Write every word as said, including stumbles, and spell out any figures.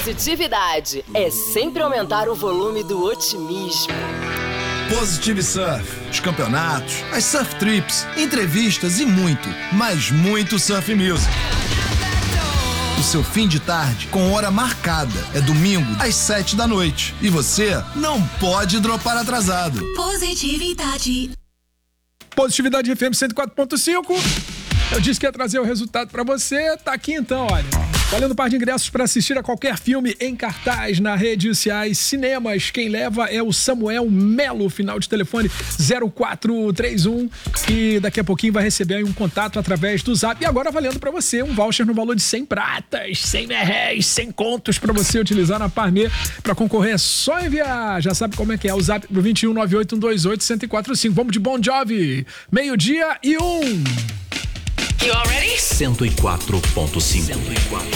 Positividade é sempre aumentar o volume do otimismo. Positive Surf, os campeonatos, as surf trips, entrevistas e muito, mas muito surf music. O seu fim de tarde com hora marcada é domingo às sete da noite. E você não pode dropar atrasado. Positividade. Positividade F M cento e quatro ponto cinco. Eu disse que ia trazer o resultado pra você. Tá aqui então, olha. Valendo um par de ingressos para assistir a qualquer filme em cartaz na redes sociais Cinemas. Quem leva é o Samuel Melo, final de telefone zero quatro três um. E daqui a pouquinho vai receber aí um contato através do Zap. E agora valendo para você um voucher no valor de cem pratas, cem merréis, cem contos para você utilizar na Parmê. Para concorrer é só enviar. Já sabe como é que é. O Zap pro dois um nove oito um dois oito um zero quatro cinco. Vamos de Bon Jovi. Meio-dia e um. You all ready? cento e quatro ponto cinco.